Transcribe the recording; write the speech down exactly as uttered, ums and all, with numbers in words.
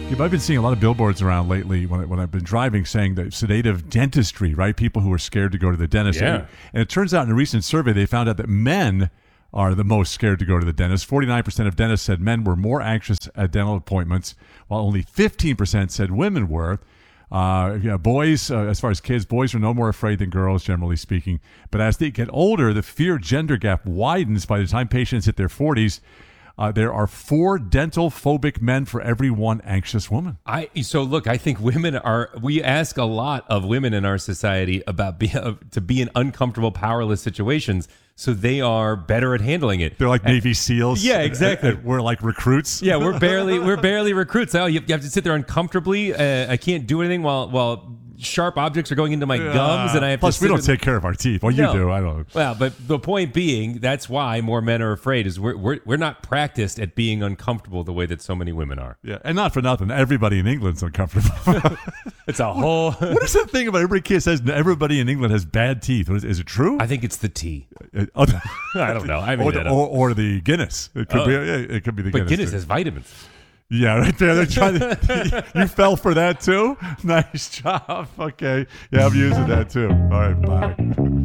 Yeah, I've been seeing a lot of billboards around lately when, I, when I've been driving saying that sedative dentistry, right? People who are scared to go to the dentist. Yeah. And, and it turns out in a recent survey, they found out that men are the most scared to go to the dentist. forty-nine percent of dentists said men were more anxious at dental appointments, while only fifteen percent said women were. Uh, yeah, boys, uh, as far as kids, boys are no more afraid than girls, generally speaking. But as they get older, the fear-gender gap widens. By the time patients hit their forties, Uh, there are four dental phobic men for every one anxious woman. I so look. I think women are. We ask a lot of women in our society about be, uh, to be in uncomfortable, powerless situations, so they are better at handling it. They're like And- Navy SEALs. Yeah, exactly. We're like recruits. Yeah, we're barely we're barely recruits. Oh, you, you have to sit there uncomfortably. Uh, I can't do anything while while sharp objects are going into my gums, and I have Plus, to. we sit don't with- take care of our teeth. Well, you No. do. I don't. Well, but the point being, that's why more men are afraid. Is we're we're we're not practiced at being uncomfortable the way that so many women are. Yeah, and not for nothing. Everybody in England's uncomfortable. It's a whole. What is that thing about everybody kid says everybody in England has bad teeth? What is, is it true? I think it's the tea. Uh, oh, I don't know. I made or, that the, up. or, or the Guinness. It could Oh. be. Yeah, it could be the But Guinness. Guinness too. has vitamins. Yeah, right there. They're trying to. You fell for that too. Nice job. Okay. Yeah, I'm using that too. All right. Bye.